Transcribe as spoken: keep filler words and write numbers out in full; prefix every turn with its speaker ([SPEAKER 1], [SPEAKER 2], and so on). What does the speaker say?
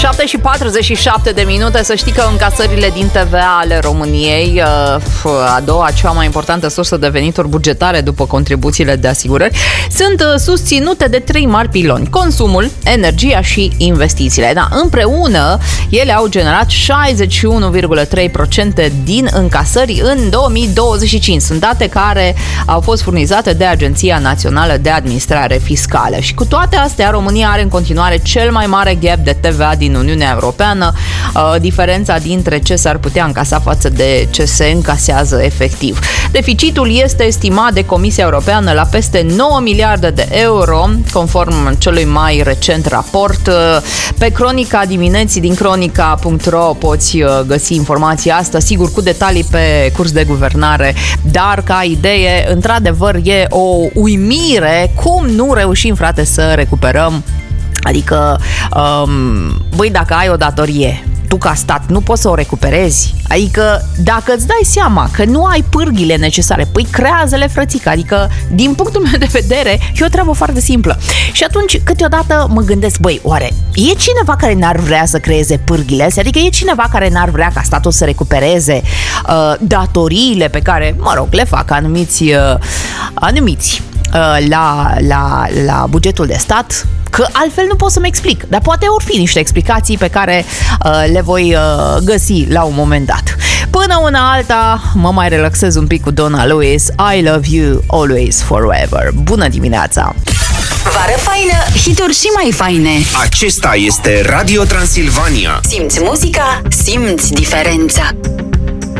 [SPEAKER 1] șapte și patruzeci și șapte de minute. Să știi că încasările din T V A ale României, a doua cea mai importantă sursă de venituri bugetare după contribuțiile de asigurări, sunt susținute de trei mari piloni: consumul, energia și investițiile. Da, împreună ele au generat șaizeci și unu virgulă trei la sută din încasări în două mii douăzeci și cinci. Sunt date care au fost furnizate de Agenția Națională de Administrare Fiscală. Și cu toate astea, România are în continuare cel mai mare gap de T V A din Uniunea Europeană, uh, diferența dintre ce s-ar putea încasa față de ce se încasează efectiv. Deficitul este estimat de Comisia Europeană la peste nouă miliarde de euro, conform celui mai recent raport. Pe Cronica dimineții din cronica punct ro poți găsi informația asta, sigur cu detalii pe curs de guvernare, dar ca idee, într-adevăr, e o uimire cum nu reușim, frate, să recuperăm. Adică, um, băi, dacă ai o datorie, tu ca stat nu poți să o recuperezi. Adică dacă îți dai seama că nu ai pârghile necesare, păi creează-le, frățică. Adică, din punctul meu de vedere, e o treabă foarte simplă. Și atunci, câteodată mă gândesc, băi, oare e cineva care n-ar vrea să creeze pârghile astea? Adică e cineva care n-ar vrea ca statul să recupereze uh, datoriile pe care, mă rog, le fac anumiți uh, anumiți uh, la, la, la bugetul de stat? Că altfel nu pot să-mi explic, dar poate or fi niște explicații pe care uh, le voi uh, găsi la un moment dat. Până una alta, mă mai relaxez un pic cu Donna Lewis, I Love You Always Forever. Bună dimineața!
[SPEAKER 2] Vară faină, hituri și mai faine.
[SPEAKER 3] Acesta este Radio Transilvania.
[SPEAKER 2] Simți muzica, simți diferența.